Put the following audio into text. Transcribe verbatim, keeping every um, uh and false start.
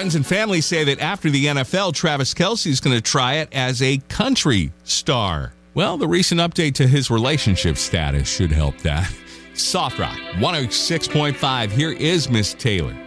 Friends and family say that after the N F L, Travis Kelce is going to try it as a country star. Well, the recent update to his relationship status should help that. Soft Rock one oh six point five. Here is Miss Taylor.